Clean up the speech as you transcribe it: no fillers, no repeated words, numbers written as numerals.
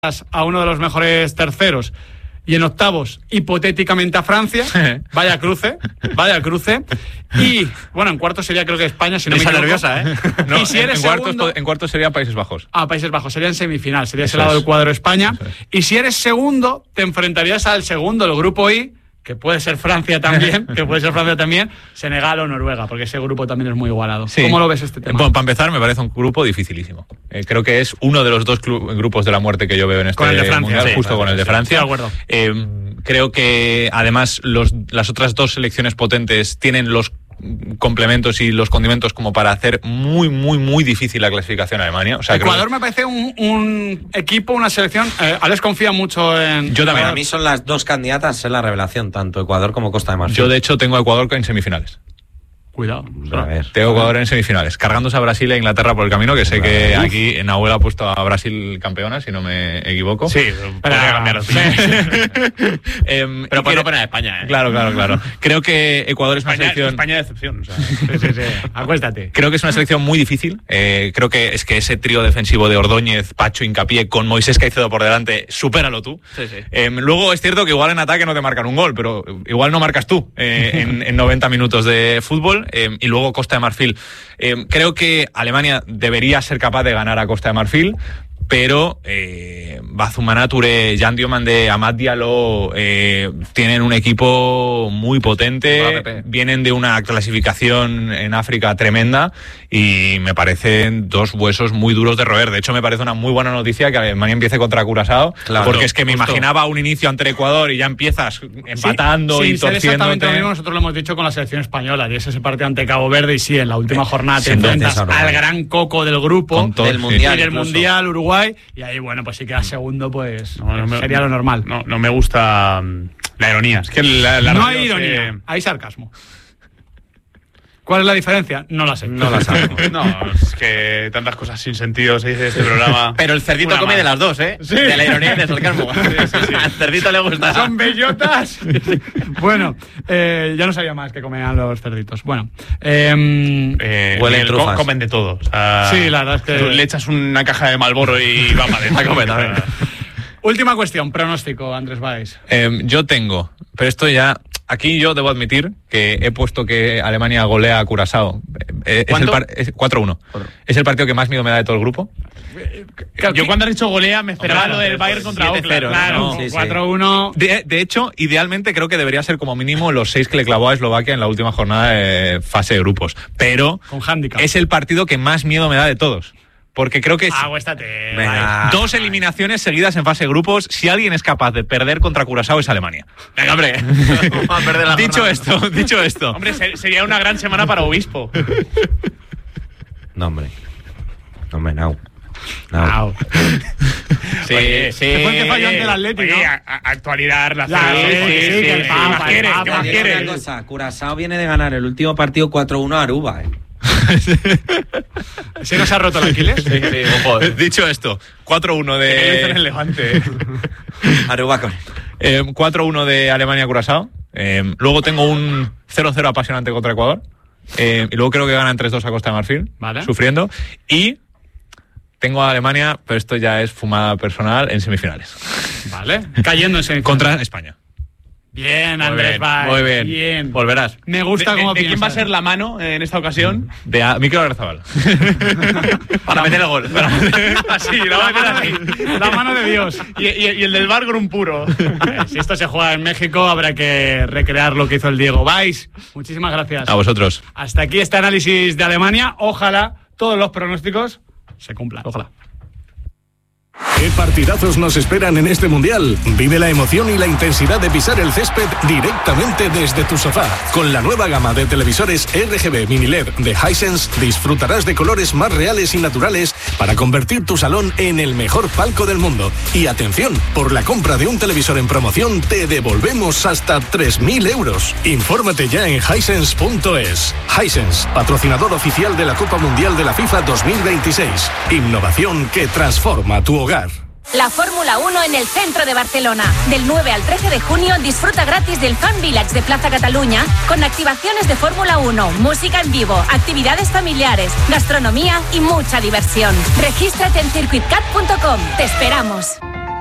a uno de los mejores terceros y en octavos, hipotéticamente, a Francia. Vaya cruce. Y, bueno, en cuartos sería, creo que España, si no me equivoco. Nerviosa, ¿eh? No, y si eres segundo... En cuartos sería Países Bajos. Países Bajos, sería en semifinal, sería ese lado del cuadro España. Y si eres segundo, te enfrentarías al segundo del grupo I, que puede ser Francia también, Senegal o Noruega, porque ese grupo también es muy igualado. Sí. ¿Cómo lo ves este tema? Bueno, para empezar, me parece un grupo dificilísimo. Creo que es uno de los dos grupos de la muerte que yo veo en este mundial, justo con el de Francia. Sí, de acuerdo. Creo que además las otras dos selecciones potentes tienen los complementos y los condimentos como para hacer muy, muy, muy difícil la clasificación a Alemania. O sea, Ecuador me parece un equipo, una selección. Alex confía mucho en... Yo también. Para mí son las dos candidatas en la revelación, tanto Ecuador como Costa de Marfil. Yo, de hecho, tengo a Ecuador en semifinales. Cuidado. A ver. Tengo Ecuador en semifinales, cargándose a Brasil e Inglaterra por el camino, que sé que aquí Nahuel ha puesto a Brasil campeona, si no me equivoco. Sí, podría cambiarlo. Pero por no poner a España, ¿eh? Claro. Creo que Ecuador es una selección... España de excepción. O sea, sí. Acuéstate. Creo que es una selección muy difícil. Creo que ese trío defensivo de Ordóñez, Pacho, Hincapié, con Moisés Caicedo por delante, supéralo tú. Sí. Luego es cierto que igual en ataque no te marcan un gol, pero igual no marcas tú en 90 minutos de fútbol. Y luego Costa de Marfil. Creo que Alemania debería ser capaz de ganar a Costa de Marfil, pero Bazumana Touré, Jan Diomande, Amad Diallo tienen un equipo muy potente, vienen de una clasificación en África tremenda y me parecen dos huesos muy duros de roer. De hecho, me parece una muy buena noticia que Alemania empiece contra Curazao, porque es que me imaginaba un inicio ante el Ecuador y ya empiezas empatando y torciéndote. Exactamente lo mismo, nosotros lo hemos dicho con la selección española, y es ese partido ante Cabo Verde, y sí, en la última jornada te enfrentas al gran coco del grupo, del Mundial, y del Mundial, Uruguay, y ahí, bueno, pues si quedas segundo, pues sería lo normal. No me gusta la ironía. Es que no hay ironía, hay sarcasmo. ¿Cuál es la diferencia? No la sé. No, es que tantas cosas sin sentido se dice de este programa. Pero el cerdito come de las dos, ¿eh? Sí. De la ironía y del sarcasmo. Sí. Al cerdito le gusta. Son bellotas. Bueno, ya no sabía más que comían los cerditos. Bueno, huelen trufas. Comen de todo. O sea, sí, la verdad es que... Le echas una caja de Marlboro y va para adentro. Última cuestión, pronóstico, Andrés Baez. Yo tengo, pero esto ya... Aquí yo debo admitir que he puesto que Alemania golea a Curazao. Es 4-1. Es el partido que más miedo me da de todo el grupo. Yo cuando has dicho golea me esperaba lo del Bayern contra Oakland. Claro, 4-1. De hecho, idealmente creo que debería ser como mínimo los 6 que le clavó a Eslovaquia en la última jornada de fase de grupos. Pero con handicap. Es el partido que más miedo me da de todos. Porque creo que es dos eliminaciones seguidas en fase de grupos. Si alguien es capaz de perder contra Curazao es Alemania. Venga, hombre. Vamos a perder la dicho esto. Hombre, sería una gran semana para Obispo. No, hombre, no. Sí. Después que falló ante el Atlético. Actualidad, ¿Qué más quieres? Una cosa, Curazao viene de ganar el último partido 4-1 a Aruba, ¿Se nos ha roto el Aquiles? Sí, dicho esto, 4-1 de... en el Levante. Aruba con 4-1 de Alemania-Curazao. Luego tengo un 0-0 apasionante contra Ecuador. Y luego creo que ganan 3-2 a Costa de Marfil, sufriendo. Y tengo a Alemania, pero esto ya es fumada personal, en semifinales. Vale. Cayendo en semifinales. Contra España. Bien, Andrés Baez. Muy bien. Volverás. Me gusta cómo piensas. ¿De quién va a ser la mano en esta ocasión? De Mikel Oyarzabal. Para meter el gol. Así, la va a meter así. La mano de Dios. Y el del bar con un puro. Si esto se juega en México, habrá que recrear lo que hizo el Diego. Baez, muchísimas gracias. A vosotros. Hasta aquí este análisis de Alemania. Ojalá todos los pronósticos se cumplan. Ojalá. ¿Qué partidazos nos esperan en este Mundial? Vive la emoción y la intensidad de pisar el césped directamente desde tu sofá. Con la nueva gama de televisores RGB Mini LED de Hisense disfrutarás de colores más reales y naturales para convertir tu salón en el mejor palco del mundo. Y atención, por la compra de un televisor en promoción te devolvemos hasta 3.000 euros. Infórmate ya en Hisense.es. Hisense, patrocinador oficial de la Copa Mundial de la FIFA 2026. Innovación que transforma tu hogar. La Fórmula 1 en el centro de Barcelona. Del 9 al 13 de junio disfruta gratis del Fan Village de Plaza Cataluña con activaciones de Fórmula 1, música en vivo, actividades familiares, gastronomía y mucha diversión. Regístrate en circuitcat.com. Te esperamos.